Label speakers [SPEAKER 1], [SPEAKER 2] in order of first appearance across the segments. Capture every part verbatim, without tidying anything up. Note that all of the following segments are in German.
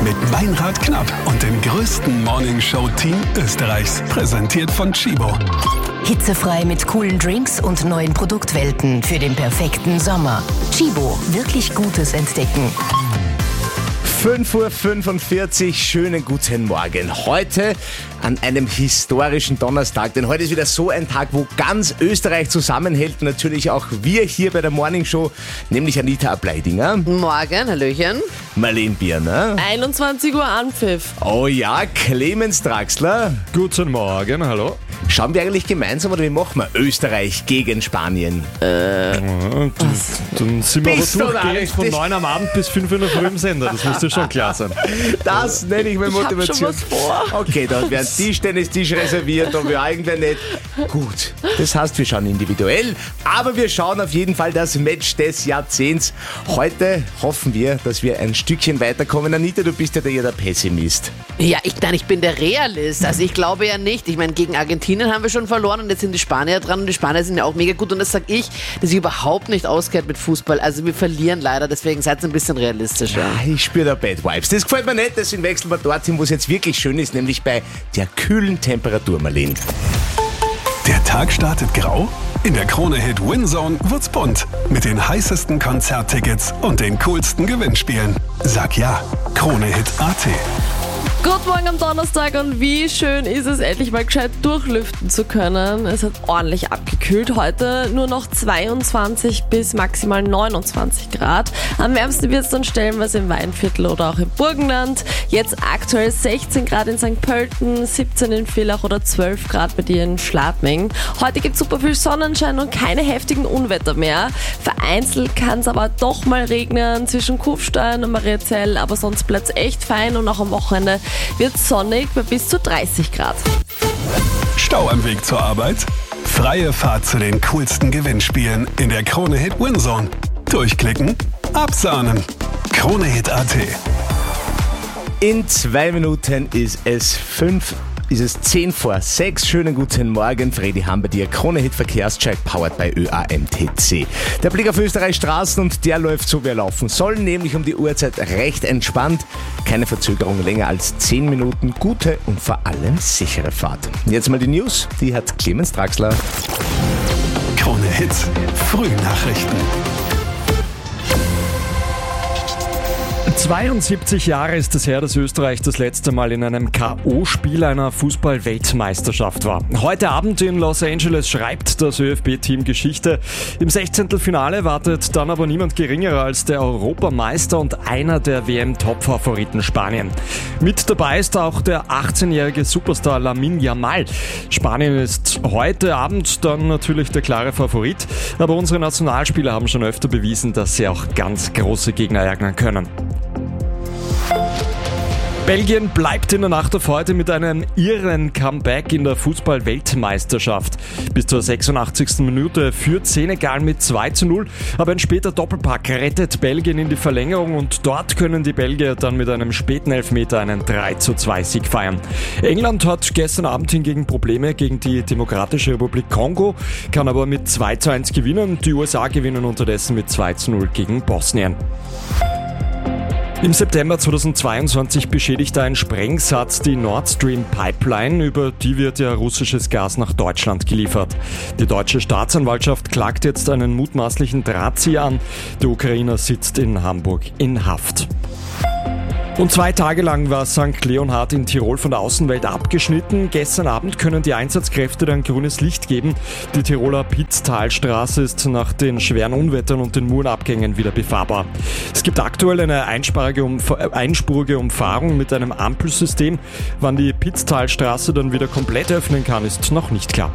[SPEAKER 1] Mit Meinrad Knapp und dem größten Morningshow-Team Österreichs. Präsentiert von Chibo.
[SPEAKER 2] Hitzefrei mit coolen Drinks und neuen Produktwelten für den perfekten Sommer. Chibo, wirklich Gutes entdecken.
[SPEAKER 3] fünf Uhr fünfundvierzig, schönen guten Morgen. Heute an einem historischen Donnerstag, denn heute ist wieder so ein Tag, wo ganz Österreich zusammenhält. Natürlich auch wir hier bei der Morning Show, nämlich Anita Ableidinger.
[SPEAKER 4] Morgen, Hallöchen.
[SPEAKER 3] Marlene Bierner.
[SPEAKER 4] einundzwanzig Uhr Anpfiff.
[SPEAKER 3] Oh ja, Clemens Draxler.
[SPEAKER 5] Guten Morgen, hallo.
[SPEAKER 3] Schauen wir eigentlich gemeinsam oder wie machen wir Österreich gegen Spanien?
[SPEAKER 5] Äh, dann, dann sind wir
[SPEAKER 3] Bist du
[SPEAKER 5] aber durchgehend von neun am Abend bis fünf in der Früh im Sender. Das müsste schon klar sein.
[SPEAKER 3] Das nenne ich meine Motivation.
[SPEAKER 4] Ich hab schon was vor.
[SPEAKER 3] Okay, da werden Tischtennistisch reserviert, da wir eigentlich nicht. Gut, das heißt, wir schauen individuell, aber wir schauen auf jeden Fall das Match des Jahrzehnts. Heute hoffen wir, dass wir ein Stückchen weiterkommen. Anita, du bist ja der, der Pessimist.
[SPEAKER 4] Ja, ich, nein, ich bin der Realist. Also ich glaube ja nicht. Ich meine, gegen Argentinien haben wir schon verloren und jetzt sind die Spanier dran und die Spanier sind ja auch mega gut und das sage ich, dass ich überhaupt nicht auskennt mit Fußball. Also wir verlieren leider, deswegen seid ein bisschen realistischer.
[SPEAKER 3] Ja, ich spüre da Bad Vibes. Das gefällt mir nicht, deswegen wechseln wir dorthin, wo es jetzt wirklich schön ist, nämlich bei der kühlen Temperatur, Marlene.
[SPEAKER 1] Der Tag startet grau. In der Krone-Hit Winzone wird's bunt. Mit den heißesten Konzerttickets und den coolsten Gewinnspielen. Sag ja, Krone-Hit Punkt at.
[SPEAKER 6] Guten Morgen am Donnerstag und wie schön ist es, endlich mal gescheit durchlüften zu können. Es hat ordentlich abgekühlt. Heute nur noch zweiundzwanzig bis maximal neunundzwanzig Grad. Am wärmsten wird es dann stellenweise im Weinviertel oder auch im Burgenland. Jetzt aktuell sechzehn Grad in Sankt Pölten, siebzehn in Villach oder zwölf Grad bei dir in Schladming. Heute gibt es super viel Sonnenschein und keine heftigen Unwetter mehr. Vereinzelt kann es aber doch mal regnen zwischen Kufstein und Mariazell, aber sonst bleibt es echt fein und auch am Wochenende wird sonnig bei bis zu dreißig Grad.
[SPEAKER 1] Stau am Weg zur Arbeit? Freie Fahrt zu den coolsten Gewinnspielen in der Krone-Hit Winzone. Durchklicken, absahnen. Krone-Hit Punkt at.
[SPEAKER 3] In zwei Minuten ist es fünf, ist es zehn vor sechs. Schönen guten Morgen, Freddy Ham bei dir. Krone-Hit Verkehrscheck, powered by Ö A M T C. Der Blick auf Österreichs Straßen und der läuft so, wie er laufen soll, nämlich um die Uhrzeit recht entspannt. Keine Verzögerung länger als zehn Minuten. Gute und vor allem sichere Fahrt. Jetzt mal die News, die hat Clemens Draxler.
[SPEAKER 1] Krone-Hit Frühnachrichten.
[SPEAKER 5] zweiundsiebzig Jahre ist es her, dass Österreich das letzte Mal in einem K O-Spiel einer Fußball-Weltmeisterschaft war. Heute Abend in Los Angeles schreibt das Ö F B-Team Geschichte. Im Sechzehntelfinale wartet dann aber niemand geringerer als der Europameister und einer der W M-Top-Favoriten Spanien. Mit dabei ist auch der achtzehnjährige Superstar Lamine Yamal. Spanien ist heute Abend dann natürlich der klare Favorit, aber unsere Nationalspieler haben schon öfter bewiesen, dass sie auch ganz große Gegner ärgern können. Belgien bleibt in der Nacht auf heute mit einem irren Comeback in der Fußball-Weltmeisterschaft. Bis zur sechsundachtzigsten Minute führt Senegal mit zwei zu null, aber ein später Doppelpack rettet Belgien in die Verlängerung und dort können die Belgier dann mit einem späten Elfmeter einen drei zu zwei Sieg feiern. England hat gestern Abend hingegen Probleme gegen die Demokratische Republik Kongo, kann aber mit zwei zu eins gewinnen. Die U S A gewinnen unterdessen mit zwei zu null gegen Bosnien. Im September zweitausendzweiundzwanzig beschädigte ein Sprengsatz die Nord Stream Pipeline, über die wird ja russisches Gas nach Deutschland geliefert. Die deutsche Staatsanwaltschaft klagt jetzt einen mutmaßlichen Drahtzieher an. Der Ukrainer sitzt in Hamburg in Haft. Und zwei Tage lang war Sankt Leonhard in Tirol von der Außenwelt abgeschnitten. Gestern Abend können die Einsatzkräfte dann grünes Licht geben. Die Tiroler Pitztalstraße ist nach den schweren Unwettern und den Murenabgängen wieder befahrbar. Es gibt aktuell eine einspurige, Umf- einspurige Umfahrung mit einem Ampelsystem. Wann die Pitztalstraße dann wieder komplett öffnen kann, ist noch nicht klar.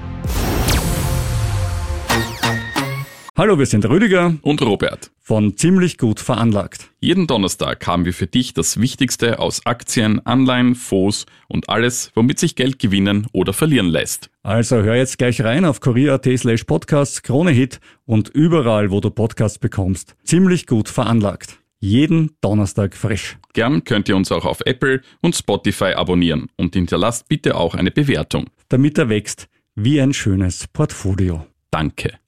[SPEAKER 7] Hallo, wir sind Rüdiger
[SPEAKER 8] und Robert
[SPEAKER 7] von Ziemlich gut veranlagt.
[SPEAKER 8] Jeden Donnerstag haben wir für dich das Wichtigste aus Aktien, Anleihen, Fonds und alles, womit sich Geld gewinnen oder verlieren lässt.
[SPEAKER 7] Also hör jetzt gleich rein auf kurier punkt at slash podcasts, Krone-Hit und überall, wo du Podcasts bekommst. Ziemlich gut veranlagt. Jeden Donnerstag frisch.
[SPEAKER 8] Gern könnt ihr uns auch auf Apple und Spotify abonnieren und hinterlasst bitte auch eine Bewertung.
[SPEAKER 7] Damit er wächst wie ein schönes Portfolio.
[SPEAKER 8] Danke.